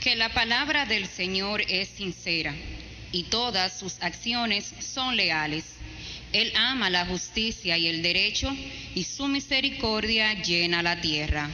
que la palabra del Señor es sincera y todas sus acciones son leales. Él ama la justicia y el derecho, y su misericordia llena la tierra.